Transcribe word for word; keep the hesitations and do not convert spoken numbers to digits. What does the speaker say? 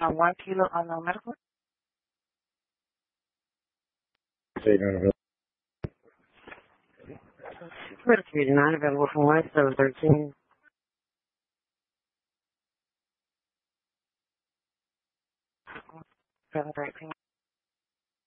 Uh, one kilo unknown medical. Say none of it. Medicaid not available from one seven thirteen. Seven thirteen.